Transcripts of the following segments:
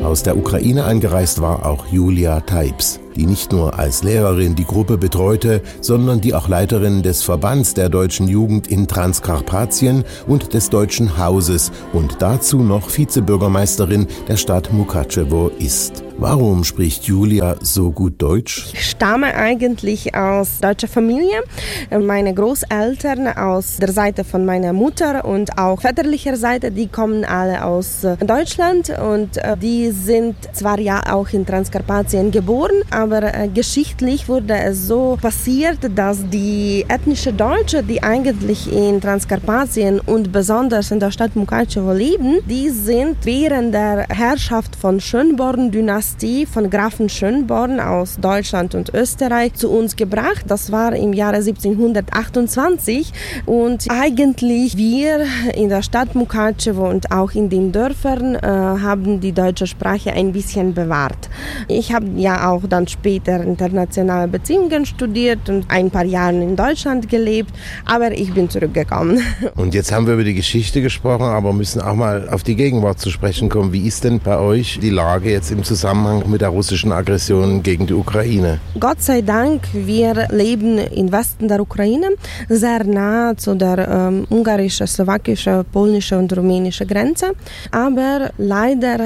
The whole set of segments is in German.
Aus der Ukraine eingereist war auch Julia Teips, die nicht nur als Lehrerin die Gruppe betreute, sondern die auch Leiterin des Verbands der deutschen Jugend in Transkarpatien und des Deutschen Hauses und dazu noch Vizebürgermeisterin der Stadt Mukatschewo ist. Warum spricht Julia so gut Deutsch? Ich stamme eigentlich aus deutscher Familie. Meine Großeltern aus der Seite von meiner Mutter und auch väterlicher Seite, die kommen alle aus Deutschland und die sind zwar ja auch in Transkarpatien geboren, aber geschichtlich wurde es so passiert, dass die ethnische Deutsche, die eigentlich in Transkarpatien und besonders in der Stadt Mukatschewo leben, die sind während der Herrschaft von Schönborn-Dynastie von Grafen Schönborn aus Deutschland und Österreich zu uns gebracht. Das war im Jahre 1728 und eigentlich wir in der Stadt Mukatschewo und auch in den Dörfern haben die deutsche Sprache ein bisschen bewahrt. Ich habe ja auch dann später internationale Beziehungen studiert und ein paar Jahre in Deutschland gelebt, aber ich bin zurückgekommen. Und jetzt haben wir über die Geschichte gesprochen, aber müssen auch mal auf die Gegenwart zu sprechen kommen. Wie ist denn bei euch die Lage jetzt im Zusammenhang mit der russischen Aggression gegen die Ukraine? Gott sei Dank, wir leben im Westen der Ukraine, sehr nah zu der ungarischen, slowakischen, polnischen und rumänischen Grenze. Aber leider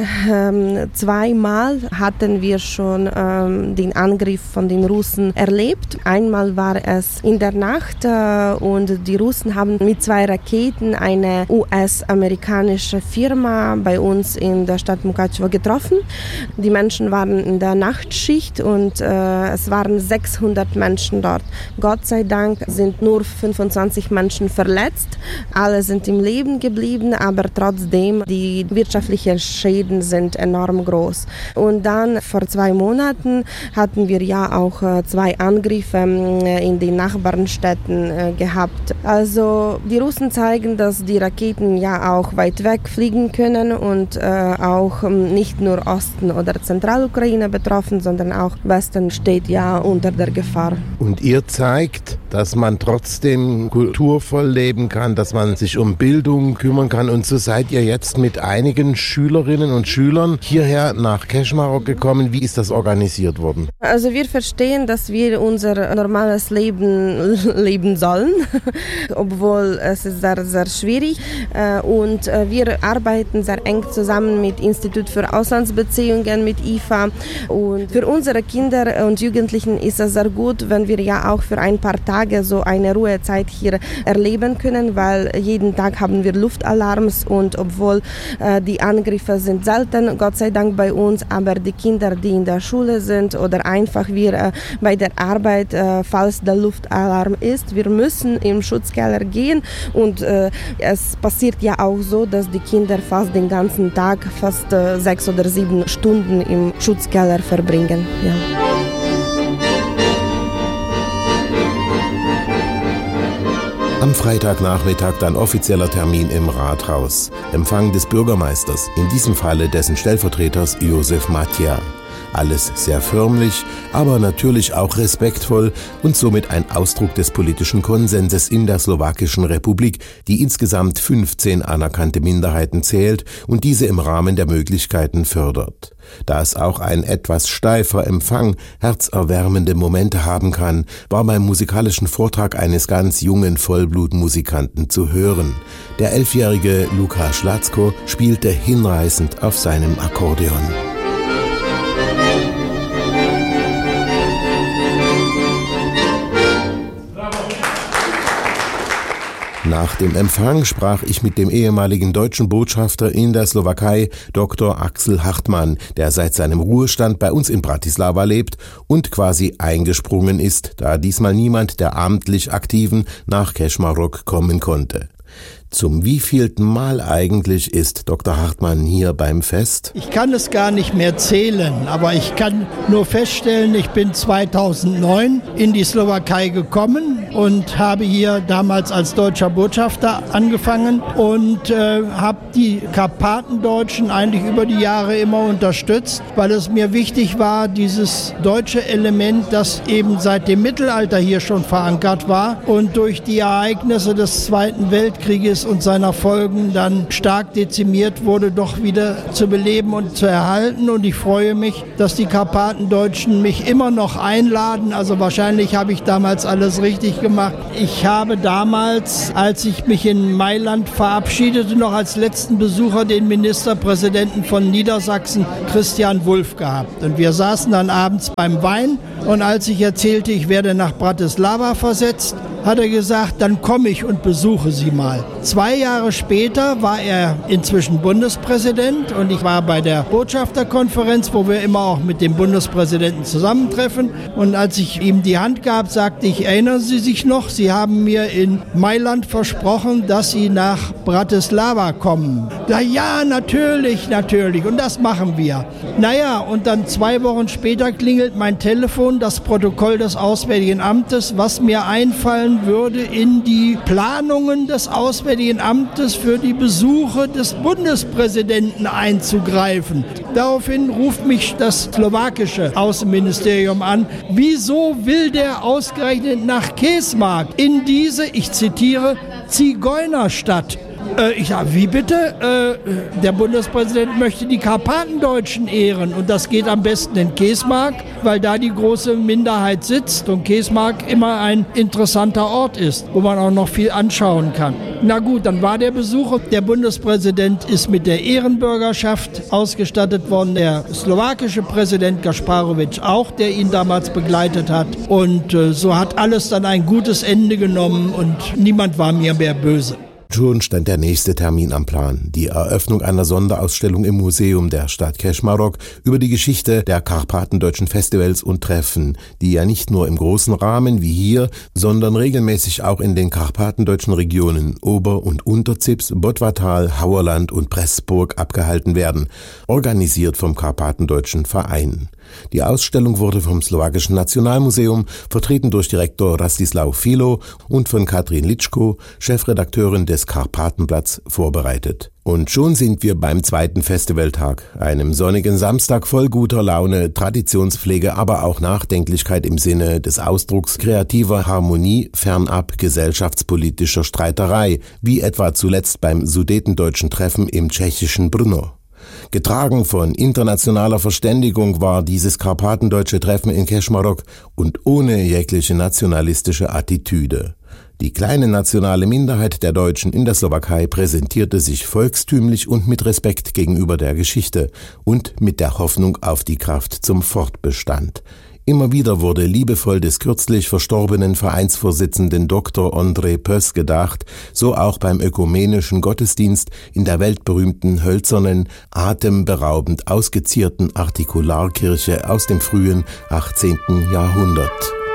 zweimal hatten wir schon den Angriff von den Russen erlebt. Einmal war es in der Nacht und die Russen haben mit 2 Raketen eine US-amerikanische Firma bei uns in der Stadt Mukatschewo getroffen. Die Menschen waren in der Nachtschicht und es waren 600 Menschen dort. Gott sei Dank sind nur 25 Menschen verletzt. Alle sind im Leben geblieben, aber trotzdem die wirtschaftlichen Schäden sind enorm groß. Und dann vor 2 Monaten hatten wir ja auch 2 Angriffe in den Nachbarstädten gehabt. Also die Russen zeigen, dass die Raketen ja auch weit weg fliegen können und auch nicht nur Osten oder Zentralukraine betroffen, sondern auch Westen steht ja unter der Gefahr. Und ihr zeigt, dass man trotzdem kulturvoll leben kann, dass man sich um Bildung kümmern kann. Und so seid ihr jetzt mit einigen Schülerinnen und Schülern hierher nach Keschmarok gekommen. Wie ist das organisiert worden? Also wir verstehen, dass wir unser normales Leben leben sollen, obwohl es ist sehr, sehr schwierig. Und wir arbeiten sehr eng zusammen mit Institut für Auslandsbeziehungen, mit IFA. Und für unsere Kinder und Jugendlichen ist es sehr gut, wenn wir ja auch für ein paar Tage so eine Ruhezeit hier erleben können, weil jeden Tag haben wir Luftalarms und obwohl die Angriffe sind selten, Gott sei Dank bei uns, aber die Kinder, die in der Schule sind oder einfach wir bei der Arbeit, falls der Luftalarm ist, wir müssen im Schutzkeller gehen und es passiert ja auch so, dass die Kinder fast den ganzen Tag, fast 6 oder 7 Stunden im Schutzkeller verbringen. Ja. Am Freitagnachmittag dann offizieller Termin im Rathaus. Empfang des Bürgermeisters, in diesem Falle dessen Stellvertreters Josef Matja. Alles sehr förmlich, aber natürlich auch respektvoll und somit ein Ausdruck des politischen Konsenses in der Slowakischen Republik, die insgesamt 15 anerkannte Minderheiten zählt und diese im Rahmen der Möglichkeiten fördert. Da es auch ein etwas steifer Empfang herzerwärmende Momente haben kann, war beim musikalischen Vortrag eines ganz jungen Vollblutmusikanten zu hören. Der 11-jährige Luka Schlatzko spielte hinreißend auf seinem Akkordeon. Nach dem Empfang sprach ich mit dem ehemaligen deutschen Botschafter in der Slowakei, Dr. Axel Hartmann, der seit seinem Ruhestand bei uns in Bratislava lebt und quasi eingesprungen ist, da diesmal niemand der amtlich Aktiven nach Keschmarok kommen konnte. Zum wievielten Mal eigentlich ist Dr. Hartmann hier beim Fest? Ich kann es gar nicht mehr zählen, aber ich kann nur feststellen, ich bin 2009 in die Slowakei gekommen und habe hier damals als deutscher Botschafter angefangen und habe die Karpatendeutschen eigentlich über die Jahre immer unterstützt, weil es mir wichtig war, dieses deutsche Element, das eben seit dem Mittelalter hier schon verankert war und durch die Ereignisse des Zweiten Weltkrieges und seiner Folgen dann stark dezimiert wurde, doch wieder zu beleben und zu erhalten. Und ich freue mich, dass die Karpatendeutschen mich immer noch einladen. Also wahrscheinlich habe ich damals alles richtig gemacht. Ich habe damals, als ich mich in Mailand verabschiedete, noch als letzten Besucher den Ministerpräsidenten von Niedersachsen, Christian Wulff, gehabt. Und wir saßen dann abends beim Wein und als ich erzählte, ich werde nach Bratislava versetzt, hat er gesagt, dann komme ich und besuche Sie mal. 2 Jahre später war er inzwischen Bundespräsident und ich war bei der Botschafterkonferenz, wo wir immer auch mit dem Bundespräsidenten zusammentreffen. Und als ich ihm die Hand gab, sagte ich, erinnern Sie sich noch, Sie haben mir in Mailand versprochen, dass Sie nach Bratislava kommen. Ja, natürlich. Und das machen wir. Naja, und dann 2 Wochen später klingelt mein Telefon, das Protokoll des Auswärtigen Amtes, was mir einfallen würde, in die Planungen des Auswärtigen Amtes für die Besuche des Bundespräsidenten einzugreifen. Daraufhin ruft mich das slowakische Außenministerium an. Wieso will der ausgerechnet nach Kežmark in diese, ich zitiere, Zigeunerstadt? Ich sage, wie bitte? Der Bundespräsident möchte die Karpatendeutschen ehren und das geht am besten in Kežmark, weil da die große Minderheit sitzt und Kežmark immer ein interessanter Ort ist, wo man auch noch viel anschauen kann. Na gut, dann war der Besuch. Der Bundespräsident ist mit der Ehrenbürgerschaft ausgestattet worden, der slowakische Präsident Gasparovic auch, der ihn damals begleitet hat. Und so hat alles dann ein gutes Ende genommen und niemand war mir mehr böse. Schon stand der nächste Termin am Plan, die Eröffnung einer Sonderausstellung im Museum der Stadt Kežmarok über die Geschichte der karpatendeutschen Festivals und Treffen, die ja nicht nur im großen Rahmen wie hier, sondern regelmäßig auch in den karpatendeutschen Regionen Ober- und Unterzips, Bottwartal, Hauerland und Pressburg abgehalten werden, organisiert vom Karpatendeutschen Verein. Die Ausstellung wurde vom Slowakischen Nationalmuseum, vertreten durch Direktor Rastislav Filo und von Katrin Litschko, Chefredakteurin des Karpatenblatts, vorbereitet. Und schon sind wir beim 2. Festivaltag, einem sonnigen Samstag voll guter Laune, Traditionspflege, aber auch Nachdenklichkeit im Sinne des Ausdrucks kreativer Harmonie fernab gesellschaftspolitischer Streiterei, wie etwa zuletzt beim Sudetendeutschen Treffen im tschechischen Brno. Getragen von internationaler Verständigung war dieses karpatendeutsche Treffen in Kežmarok und ohne jegliche nationalistische Attitüde. Die kleine nationale Minderheit der Deutschen in der Slowakei präsentierte sich volkstümlich und mit Respekt gegenüber der Geschichte und mit der Hoffnung auf die Kraft zum Fortbestand. Immer wieder wurde liebevoll des kürzlich verstorbenen Vereinsvorsitzenden Dr. Ondrej Pöss gedacht, so auch beim ökumenischen Gottesdienst in der weltberühmten hölzernen, atemberaubend ausgezierten Artikularkirche aus dem frühen 18. Jahrhundert.